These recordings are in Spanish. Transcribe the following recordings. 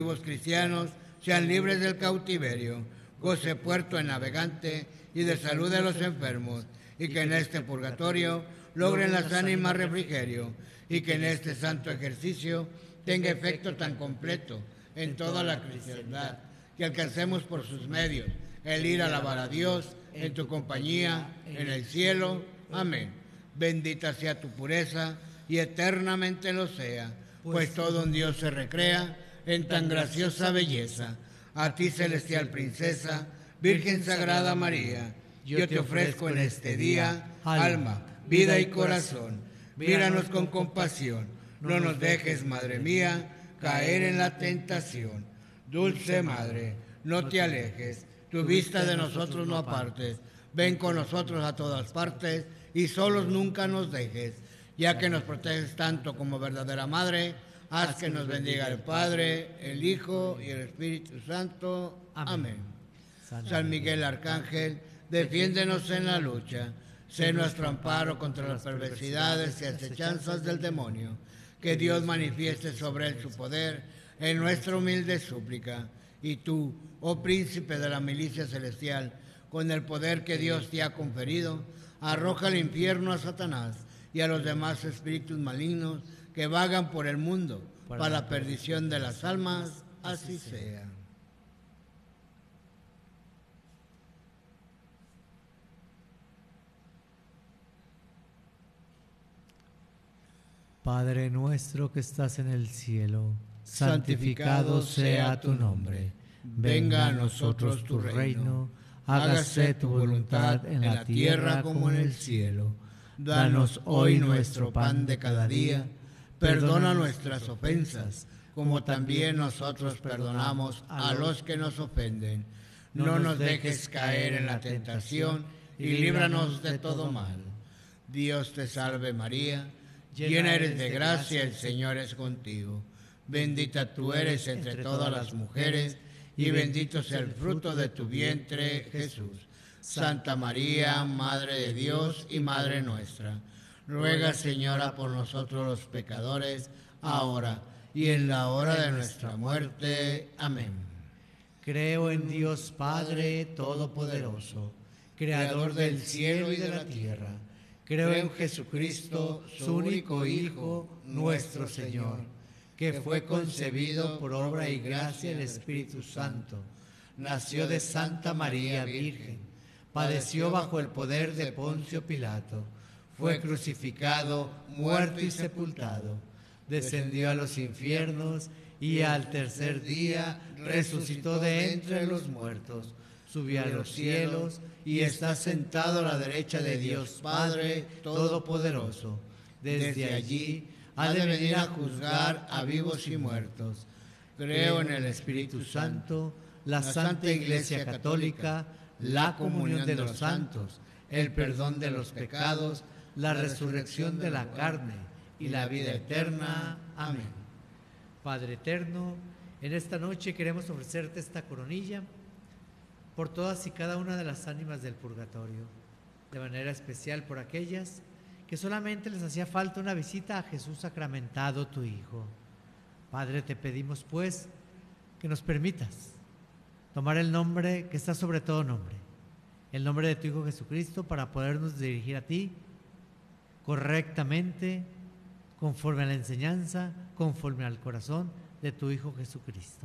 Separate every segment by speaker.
Speaker 1: cristianos sean libres del cautiverio, goce puerto el navegante y de salud de los enfermos, y que en este purgatorio logren las ánimas refrigerio, y que en este santo ejercicio tenga efecto tan completo en toda la cristiandad, que alcancemos por sus medios el ir a alabar a Dios en tu compañía en el cielo. Amén. Bendita sea tu pureza y eternamente lo sea, pues todo un Dios se recrea en tan graciosa belleza. A ti, celestial princesa, Virgen Sagrada María, yo te ofrezco en este día alma, vida y corazón. Míranos con compasión, no nos dejes, Madre mía, caer en la tentación. Dulce Madre, no te alejes, tu vista de nosotros no apartes. Ven con nosotros a todas partes y solos nunca nos dejes. Ya que nos proteges tanto como verdadera Madre, haz que nos bendiga el Padre, el Hijo y el Espíritu Santo. Amén. San Miguel Arcángel, defiéndenos en la lucha. Sé nuestro amparo contra las perversidades y acechanzas del demonio. Que Dios manifieste sobre él su poder en nuestra humilde súplica. Y tú, oh príncipe de la milicia celestial, con el poder que Dios te ha conferido, arroja al infierno a Satanás y a los demás espíritus malignos que vagan por el mundo para la perdición de las almas. Así sea.
Speaker 2: Padre nuestro que estás en el cielo, santificado sea tu nombre. Venga a nosotros tu reino, hágase tu voluntad en la tierra como en el cielo. Danos hoy nuestro pan de cada día, perdona nuestras ofensas, como también nosotros perdonamos a los que nos ofenden. No nos dejes caer en la tentación y líbranos de todo mal.
Speaker 1: Dios te salve María, llena eres de gracia, el Señor es contigo. Bendita tú eres entre todas las mujeres, y bendito sea el fruto de tu vientre, Jesús. Santa María, Madre de Dios y Madre nuestra, ruega, Señora, por nosotros los pecadores, ahora y en la hora de nuestra muerte. Amén.
Speaker 2: Creo en Dios Padre Todopoderoso, Creador del cielo y de la tierra. Creo en Jesucristo, su único Hijo, nuestro Señor, que fue concebido por obra y gracia del Espíritu Santo. Nació de Santa María Virgen, padeció bajo el poder de Poncio Pilato, fue crucificado, muerto y sepultado, descendió a los infiernos y al tercer día resucitó de entre los muertos, subió a los cielos y está sentado a la derecha de Dios Padre Todopoderoso. Desde allí ha de venir a juzgar a vivos y muertos. Creo en el Espíritu Santo, la Santa Iglesia Católica, la comunión de los santos, el perdón de los pecados, la resurrección de la carne y la vida eterna. Amén. Padre eterno, en esta noche queremos ofrecerte esta coronilla por todas y cada una de las ánimas del purgatorio, de manera especial por aquellas que solamente les hacía falta una visita a Jesús sacramentado, tu Hijo. Padre, te pedimos pues que nos permitas tomar el nombre que está sobre todo nombre, el nombre de tu Hijo Jesucristo, para podernos dirigir a ti correctamente, conforme a la enseñanza, conforme al corazón de tu Hijo Jesucristo.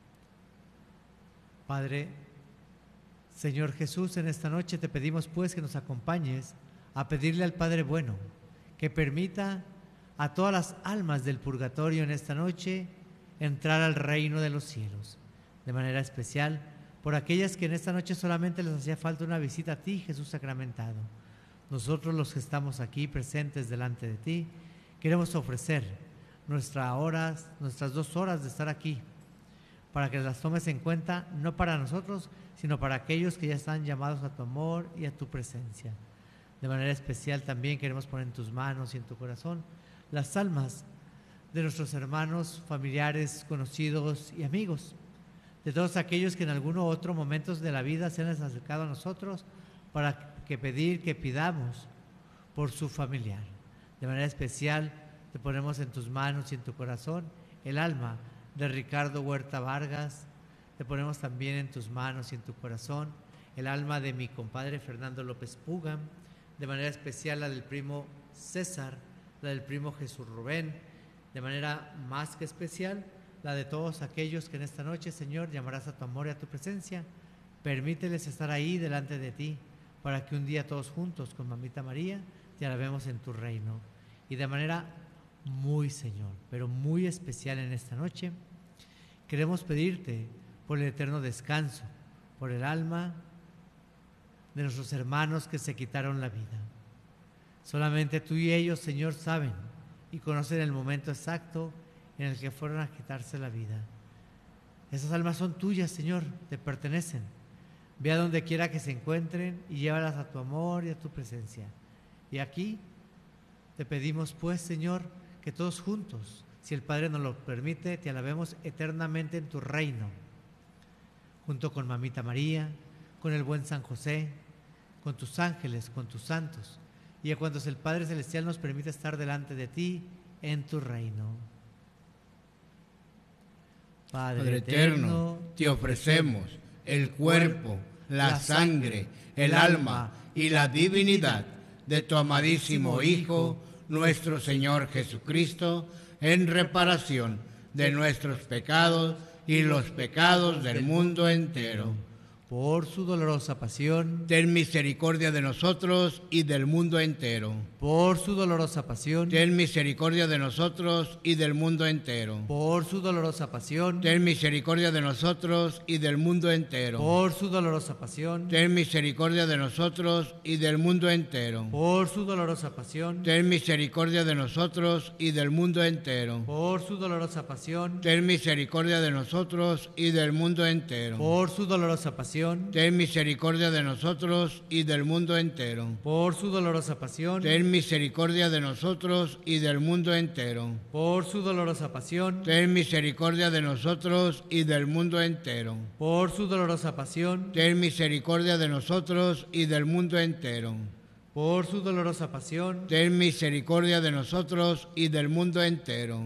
Speaker 2: Padre, Señor Jesús, en esta noche te pedimos pues que nos acompañes a pedirle al Padre bueno que permita a todas las almas del purgatorio en esta noche entrar al reino de los cielos, de manera especial por aquellas que en esta noche solamente les hacía falta una visita a ti, Jesús sacramentado. Nosotros, los que estamos aquí presentes delante de ti, queremos ofrecer nuestras 2 horas de estar aquí, para que las tomes en cuenta, no para nosotros, sino para aquellos que ya están llamados a tu amor y a tu presencia. De manera especial también queremos poner en tus manos y en tu corazón las almas de nuestros hermanos, familiares, conocidos y amigos, de todos aquellos que en algún u otro momento de la vida se han acercado a nosotros para que pidamos por su familiar. De manera especial te ponemos en tus manos y en tu corazón el alma de Ricardo Huerta Vargas. Te ponemos también en tus manos y en tu corazón el alma de mi compadre Fernando López Puga, de manera especial la del primo César, la del primo Jesús Rubén, de manera más que especial la de todos aquellos que en esta noche, Señor, llamarás a tu amor y a tu presencia. Permíteles estar ahí delante de ti, para que un día todos juntos con Mamita María te alabemos en tu reino. Y de manera muy, Señor, pero muy especial en esta noche, queremos pedirte por el eterno descanso, por el alma de nuestros hermanos que se quitaron la vida. Solamente tú y ellos, Señor, saben y conocen el momento exacto en el que fueron a quitarse la vida. Esas almas son tuyas, Señor, te pertenecen. Ve a donde quiera que se encuentren y llévalas a tu amor y a tu presencia. Y aquí te pedimos, pues, Señor, que todos juntos, si el Padre nos lo permite, te alabemos eternamente en tu reino, junto con Mamita María, con el buen San José, con tus ángeles, con tus santos, y a cuantos el Padre Celestial nos permite estar delante de ti en tu reino.
Speaker 1: Padre eterno, te ofrecemos el cuerpo, la sangre, el alma y la divinidad de tu amadísimo Hijo, nuestro Señor Jesucristo, en reparación de nuestros pecados y los pecados del mundo entero.
Speaker 2: Por su dolorosa pasión,
Speaker 1: ten misericordia de nosotros y del mundo entero.
Speaker 2: Por su dolorosa pasión,
Speaker 1: ten misericordia de nosotros y del mundo entero.
Speaker 2: Por su dolorosa pasión,
Speaker 1: ten misericordia de nosotros y del mundo entero.
Speaker 2: Por su dolorosa pasión,
Speaker 1: ten misericordia de nosotros y del mundo entero.
Speaker 2: Por su dolorosa pasión,
Speaker 1: ten misericordia de nosotros y del mundo entero.
Speaker 2: Por su dolorosa pasión,
Speaker 1: ten misericordia de nosotros y del mundo entero.
Speaker 2: Por su dolorosa pasión,
Speaker 1: ten misericordia de nosotros y del mundo entero.
Speaker 2: Por su dolorosa pasión,
Speaker 1: ten misericordia de nosotros y del mundo entero.
Speaker 2: Por su dolorosa pasión,
Speaker 1: ten misericordia de nosotros y del mundo entero.
Speaker 2: Por su dolorosa pasión,
Speaker 1: ten misericordia de nosotros y del mundo entero.
Speaker 2: Por su dolorosa pasión,
Speaker 1: ten misericordia de nosotros y del mundo entero.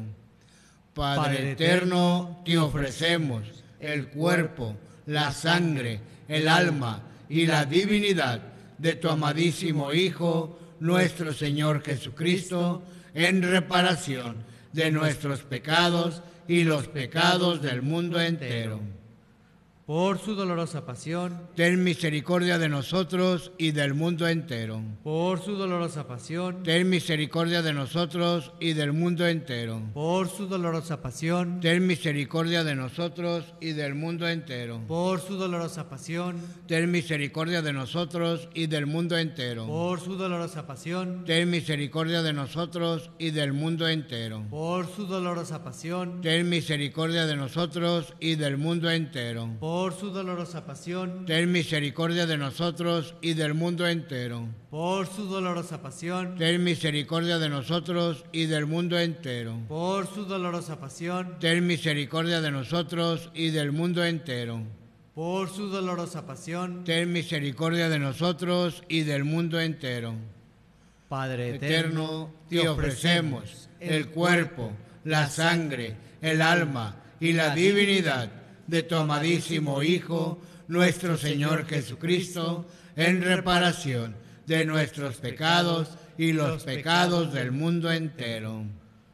Speaker 1: Padre eterno, te ofrecemos el cuerpo, la sangre, el alma y la divinidad de tu amadísimo Hijo, nuestro Señor Jesucristo, en reparación de nuestros pecados y los pecados del mundo entero.
Speaker 2: Por su dolorosa pasión,
Speaker 1: ten misericordia de nosotros y del mundo entero.
Speaker 2: Por su dolorosa pasión,
Speaker 1: ten misericordia de nosotros y del mundo entero.
Speaker 2: Por su dolorosa pasión,
Speaker 1: ten misericordia de nosotros y del mundo entero.
Speaker 2: Por su dolorosa pasión,
Speaker 1: ten misericordia de nosotros y del mundo entero.
Speaker 2: Por su dolorosa pasión,
Speaker 1: ten misericordia de nosotros y del mundo entero.
Speaker 2: Por su dolorosa pasión,
Speaker 1: ten misericordia de nosotros y del mundo entero.
Speaker 2: Por su dolorosa pasión,
Speaker 1: ten misericordia de nosotros y del mundo entero.
Speaker 2: Por su dolorosa pasión,
Speaker 1: ten misericordia de nosotros y del mundo entero.
Speaker 2: Por su dolorosa pasión,
Speaker 1: ten misericordia de nosotros y del mundo entero.
Speaker 2: Por su dolorosa pasión,
Speaker 1: ten misericordia de nosotros y del mundo entero.
Speaker 2: Padre
Speaker 1: eterno, te ofrecemos el cuerpo, la sangre, el alma y la divinidad de tu amadísimo Hijo, nuestro Señor Jesucristo, en reparación de nuestros pecados y los pecados del mundo entero.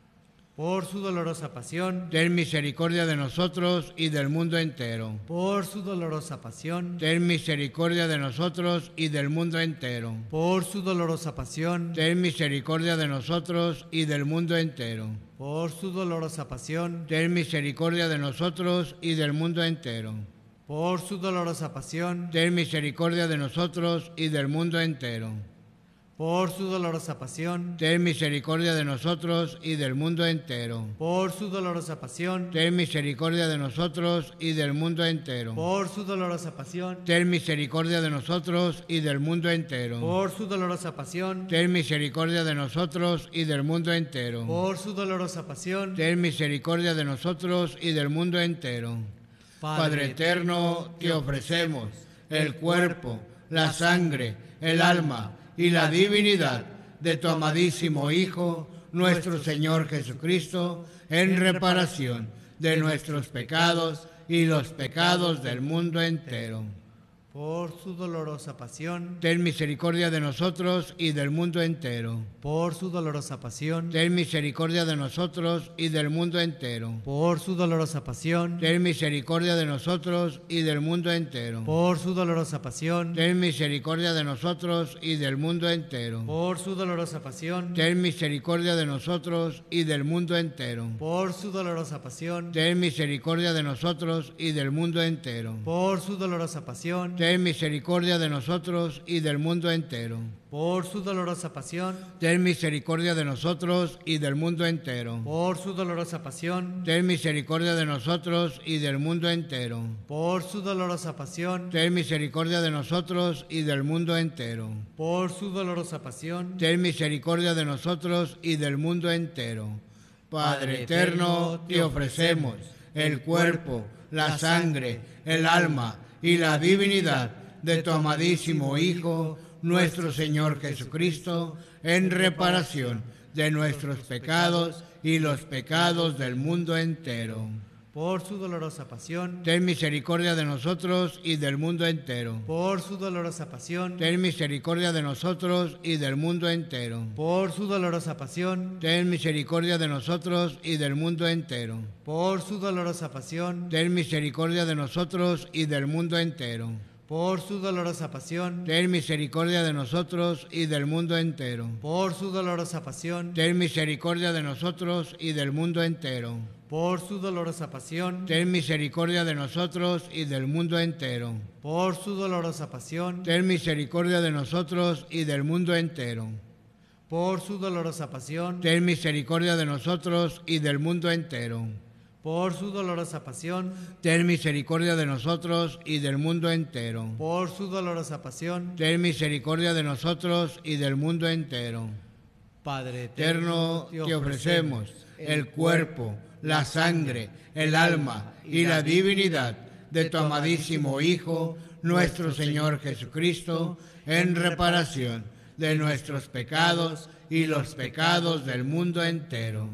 Speaker 2: Por su dolorosa pasión,
Speaker 1: ten misericordia de nosotros y del mundo entero.
Speaker 2: Por su dolorosa pasión,
Speaker 1: ten misericordia de nosotros y del mundo entero.
Speaker 2: Por su dolorosa pasión,
Speaker 1: ten misericordia de nosotros y del mundo entero.
Speaker 2: Por su dolorosa pasión,
Speaker 1: ten misericordia de nosotros y del mundo entero.
Speaker 2: Por su dolorosa pasión,
Speaker 1: ten misericordia de nosotros y del mundo entero.
Speaker 2: Por su dolorosa pasión,
Speaker 1: ten misericordia de nosotros y del mundo entero.
Speaker 2: Por su dolorosa pasión,
Speaker 1: ten misericordia de nosotros y del mundo entero.
Speaker 2: Por su dolorosa pasión,
Speaker 1: ten misericordia de nosotros y del mundo entero.
Speaker 2: Por su dolorosa pasión,
Speaker 1: ten misericordia de nosotros y del mundo entero.
Speaker 2: Por su dolorosa pasión,
Speaker 1: ten misericordia de nosotros y del mundo entero. Padre eterno, te ofrecemos el cuerpo, la sangre, el alma y la divinidad de tu amadísimo Hijo, nuestro Señor Jesucristo, en reparación de nuestros pecados y los pecados del mundo entero.
Speaker 2: Por su dolorosa pasión,
Speaker 1: Ten misericordia de nosotros y del mundo entero.
Speaker 2: por su dolorosa pasión,
Speaker 1: Ten misericordia de nosotros y del mundo entero.
Speaker 2: por su dolorosa pasión,
Speaker 1: Ten misericordia de nosotros y del mundo entero.
Speaker 2: por su dolorosa pasión,
Speaker 1: Ten misericordia de nosotros y del mundo entero.
Speaker 2: por su dolorosa pasión,
Speaker 1: Ten misericordia de nosotros y del mundo entero.
Speaker 2: por su dolorosa pasión,
Speaker 1: Ten misericordia de nosotros y del mundo entero.
Speaker 2: por su dolorosa pasión,
Speaker 1: Ten misericordia de nosotros y del mundo entero.
Speaker 2: por su dolorosa pasión,
Speaker 1: Ten misericordia de nosotros y del mundo entero.
Speaker 2: por su dolorosa pasión,
Speaker 1: Ten misericordia de nosotros y del mundo entero.
Speaker 2: por su dolorosa pasión,
Speaker 1: Ten misericordia de nosotros y del mundo entero.
Speaker 2: por su dolorosa pasión.
Speaker 1: Ten misericordia de nosotros y del mundo entero. Padre eterno, te ofrecemos el cuerpo, la sangre, el alma y la divinidad de tu amadísimo Hijo, nuestro Señor Jesucristo, en reparación de nuestros pecados y los pecados del mundo entero.
Speaker 2: Por su dolorosa pasión,
Speaker 1: Ten misericordia de nosotros y del mundo entero.
Speaker 2: por su dolorosa pasión,
Speaker 1: Ten misericordia de nosotros y del mundo entero.
Speaker 2: por su dolorosa pasión,
Speaker 1: Ten misericordia de nosotros y del mundo entero.
Speaker 2: por su dolorosa pasión,
Speaker 1: Ten misericordia de nosotros y del mundo entero.
Speaker 2: por su dolorosa pasión,
Speaker 1: Ten misericordia de nosotros y del mundo entero.
Speaker 2: por su dolorosa pasión,
Speaker 1: Ten misericordia de nosotros y del mundo entero.
Speaker 2: por su dolorosa pasión,
Speaker 1: Ten misericordia de nosotros y del mundo entero.
Speaker 2: por su dolorosa pasión,
Speaker 1: Ten misericordia de nosotros y del mundo entero.
Speaker 2: por su dolorosa pasión,
Speaker 1: Ten misericordia de nosotros y del mundo entero.
Speaker 2: por su dolorosa pasión,
Speaker 1: Ten misericordia de nosotros y del mundo entero.
Speaker 2: por su dolorosa pasión.
Speaker 1: Ten misericordia de nosotros y del mundo entero.
Speaker 2: Padre
Speaker 1: Eterno, te ofrecemos el cuerpo, la sangre, el alma y la divinidad de tu amadísimo Hijo, nuestro Señor Jesucristo, en reparación de nuestros pecados y los pecados del mundo entero.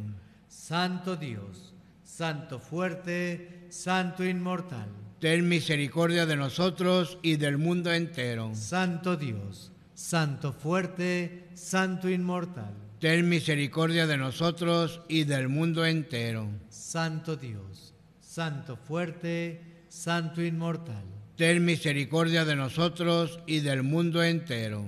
Speaker 2: Santo Dios, Santo fuerte, Santo inmortal,
Speaker 1: Ten misericordia de nosotros y del mundo entero.
Speaker 2: Santo Dios, Santo fuerte, Santo inmortal,
Speaker 1: Ten misericordia de nosotros y del mundo entero.
Speaker 2: Santo Dios, Santo fuerte, Santo inmortal.
Speaker 1: Ten misericordia de nosotros y del mundo entero.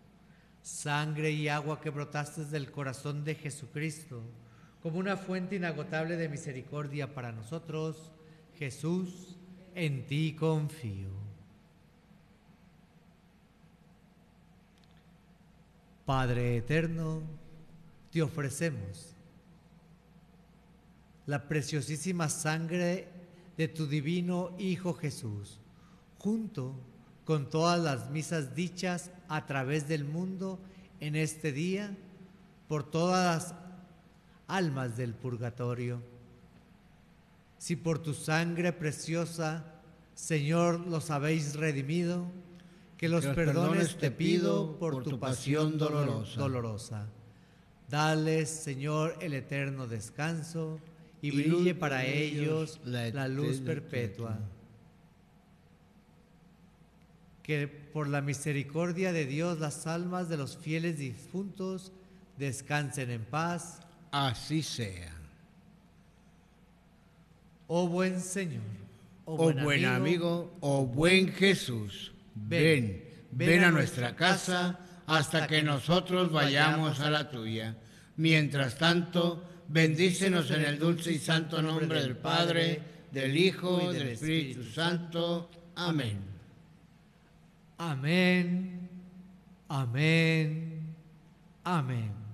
Speaker 2: Sangre y agua que brotaste del corazón de Jesucristo, como una fuente inagotable de misericordia para nosotros, Jesús, en ti confío. Padre eterno, te ofrecemos la preciosísima sangre de tu divino Hijo Jesús, junto con todas las misas dichas a través del mundo en este día, por todas las almas del purgatorio. Si por tu sangre preciosa, Señor, los habéis redimido, que los perdones te pido por tu pasión dolorosa. Dales, Señor, el eterno descanso y brille para ellos la luz perpetua. Que por la misericordia de Dios las almas de los fieles difuntos descansen en paz.
Speaker 1: Así sea.
Speaker 2: Oh buen Señor,
Speaker 1: Oh buen amigo, oh buen Jesús, ven a nuestra casa hasta que nosotros vayamos a la tuya. Mientras tanto, bendícenos en el dulce y santo nombre del Padre, del Hijo y del Espíritu Santo. Amén.
Speaker 2: Amén, amén, amén.